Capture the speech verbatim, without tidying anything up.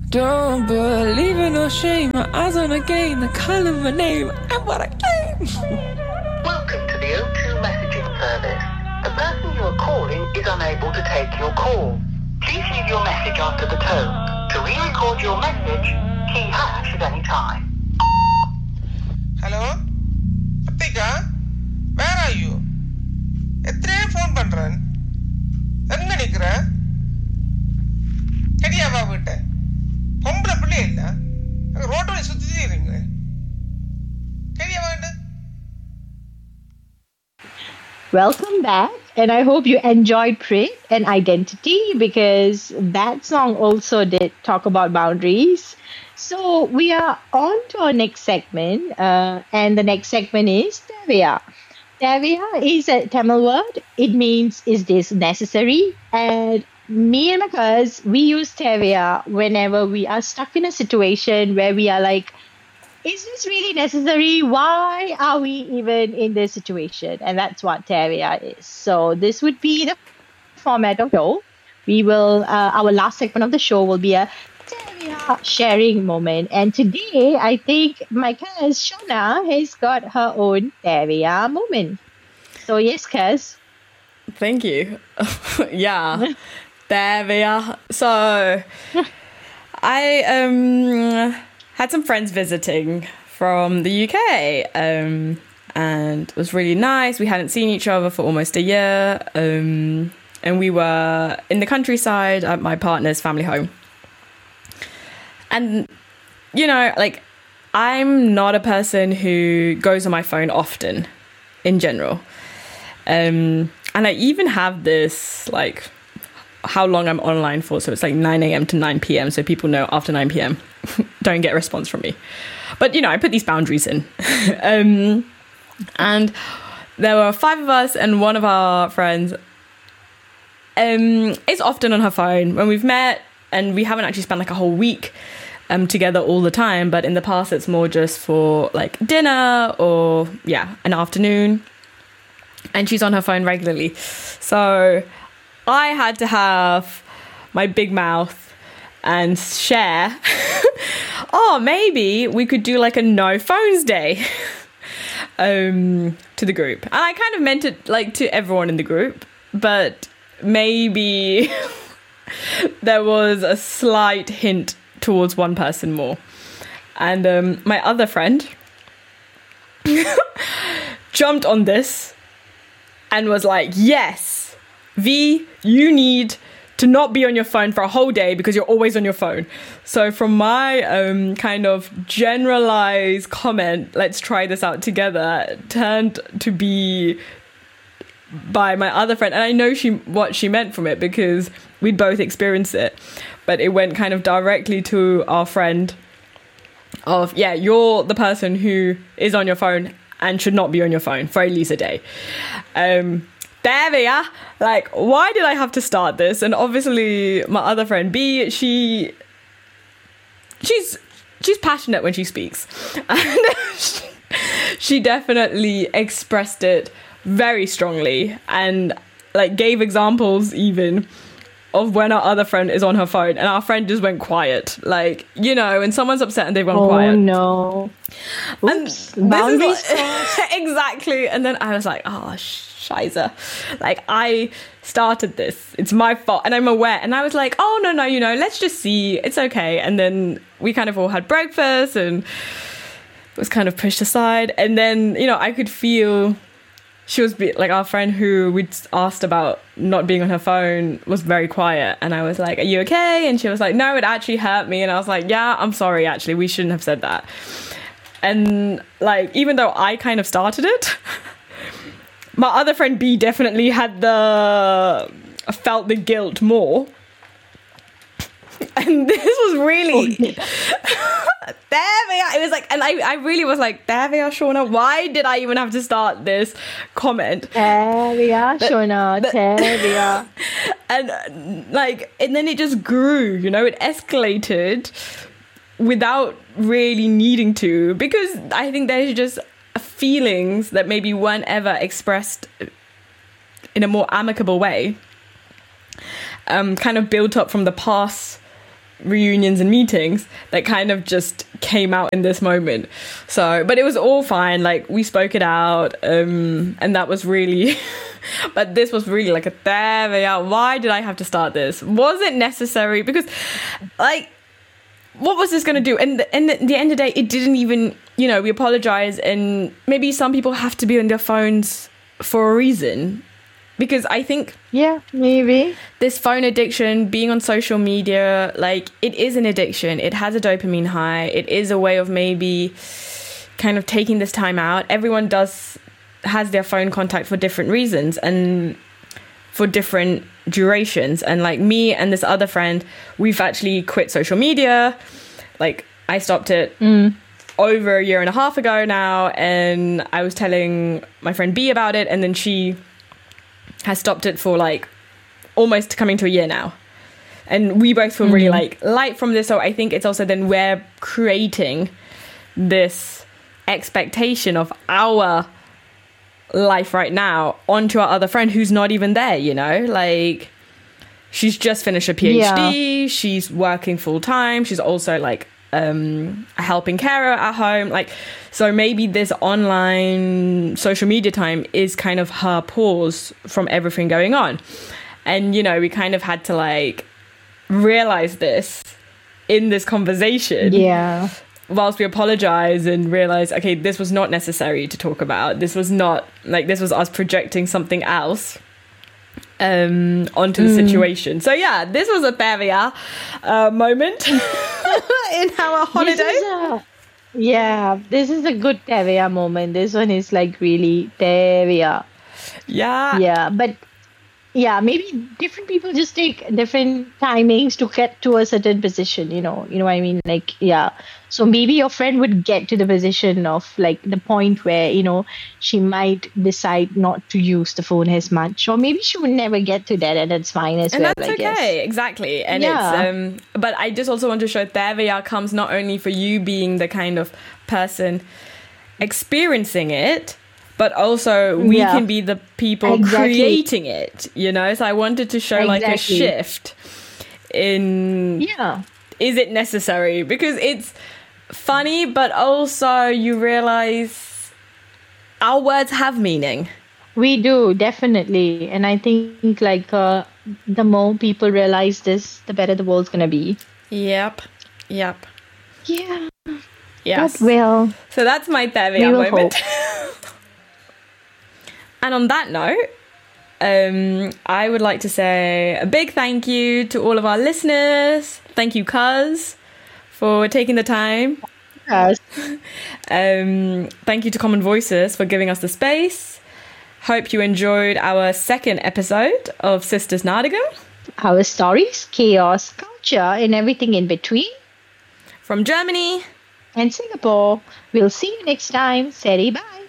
Don't believe in no shame. My eyes on the game, the color of my name. I'm what I claim. Welcome to the O two messaging service. The person you are calling is unable to take your call. Please leave your message after the tone. To re-record your message, key hash at any time. Hello? Atika? Where are you? எத்தனை phone பண்றேன் எங்க நிக்கிற கடியாவா வீட்ட பொம்பளை பிள்ளை இல்ல ரோட்டோட சுத்தி இருங்க கடியாவா வீட்ட. Welcome back, and I hope you enjoyed Prit and Identity, because that song also did talk about boundaries. So we are on to our next segment, uh, and the next segment is Tevia. Tevia is a Tamil word. It means, is this necessary? And me and my cuz, we use Tevia whenever we are stuck in a situation where we are like, is this really necessary? Why are we even in this situation? And that's what Tevia is. So this would be the format of the show. We will, uh, our last segment of the show will be a Tevia sharing moment. And today, I think my cuz Shona has got her own Tevia moment. So yes, cuz. Thank you. Yeah. Tevia. So I um had some friends visiting from the U K, um, and it was really nice. We hadn't seen each other for almost a year, um, and we were in the countryside at my partner's family home. And, you know, like, I'm not a person who goes on my phone often, in general. Um, and I even have this, like, how long I'm online for. So it's like nine a.m. to nine p.m. So people know after nine p.m. don't get a response from me. But, you know, I put these boundaries in. um, and there were five of us, and one of our friends um, is often on her phone when we've met, and we haven't actually spent like a whole week um, together all the time. But in the past, it's more just for like dinner or, yeah, an afternoon. And she's on her phone regularly. So I had to have my big mouth and share, oh, maybe we could do like a no phones day um, to the group. And I kind of meant it like to everyone in the group, but maybe there was a slight hint towards one person more. And um, my other friend jumped on this and was like, yes, V, you need to not be on your phone for a whole day because you're always on your phone. So from my um, kind of generalized comment, let's try this out together, turned to be by my other friend. And I know she what she meant from it because we'd both experienced it. But it went kind of directly to our friend of, yeah, you're the person who is on your phone and should not be on your phone for at least a day. Um, there we are. Like, why did I have to start this? And obviously, my other friend B, she, she's, she's passionate when she speaks, and she, she definitely expressed it very strongly, and like gave examples even of when our other friend is on her phone, and our friend just went quiet. Like, you know, when someone's upset and they've gone oh, quiet. Oh no! Oops! Boundaries crossed. Exactly. And then I was like, oh, scheiße. Like, I started this. It's my fault, and I'm aware. And I was like, oh no, no, you know, let's just see. It's okay. And then we kind of all had breakfast, and it was kind of pushed aside. And then, you know, I could feel. She was be- like our friend who we'd asked about not being on her phone was very quiet, and I was like, are you okay? And she was like, no, it actually hurt me. And I was like, yeah, I'm sorry, actually, we shouldn't have said that. And like, even though I kind of started it, my other friend B definitely had the felt the guilt more. And this was really there we are. It was like, and I, I really was like, there we are, Shona. Why did I even have to start this comment? There we are, Shona. There we are. And like, and then it just grew. You know, it escalated without really needing to, because I think there's just feelings that maybe weren't ever expressed in a more amicable way, um, kind of built up from the past reunions and meetings that kind of just came out in this moment. So, but it was all fine. Like, we spoke it out, um, and that was really, but this was really like a, there we are. Why did I have to start this? Was it necessary? Because, like, what was this going to do? And, and at the end of the day, it didn't even, you know, we apologize, and maybe some people have to be on their phones for a reason. Because I think Yeah, maybe. this phone addiction, being on social media, like, it is an addiction. It has a dopamine high. It is a way of maybe kind of taking this time out. Everyone does, has their phone contact for different reasons and for different durations. And like me and this other friend, we've actually quit social media. Like, I stopped it Mm. over a year and a half ago now. And I was telling my friend B about it. And then she has stopped it for like almost coming to a year now, and we both feel really Mhm. like light from this. So I think it's also then we're creating this expectation of our life right now onto our other friend who's not even there, you know, like, she's just finished a PhD, she's working full time, she's also like um a helping carer at home, like, so maybe this online social media time is kind of her pause from everything going on. And, you know, we kind of had to like realize this in this conversation, Yeah. whilst we apologize and realize, okay, this was not necessary to talk about. This was not like, this was us projecting something else um onto the situation. So yeah, this was a barrier uh moment in our holiday. This is a, yeah, this is a good Tevia moment. This one is like really Tevia. Yeah. Yeah, but yeah, maybe different people just take different timings to get to a certain position, you know, you know what I mean? Like, yeah. So maybe your friend would get to the position of like the point where, you know, she might decide not to use the phone as much, or maybe she would never get to that, and that's fine as And well, that's I guess. okay, exactly. And Yeah. it's um but I just also want to show Tevia comes not only for you being the kind of person experiencing it, but also we Yeah. can be the people Exactly. creating it, you know? So I wanted to show like a Exactly. shift in Yeah. is it necessary? Because it's funny, but also you realize our words have meaning. We do, definitely. And I think like uh, the more people realize this, the better the world's going to be. Yep. Yep. Yeah. Yes. But well, So that's my we Tevia will moment. hope. And on that note, um, I would like to say a big thank you to all of our listeners. Thank you, Cuz, for taking the time. Yes. Um, thank you to Common Voices for giving us the space. Hope you enjoyed our second episode of Sisters Nardigam. Our stories, chaos, culture, and everything in between. From Germany. And Singapore. We'll see you next time. Seri, bye.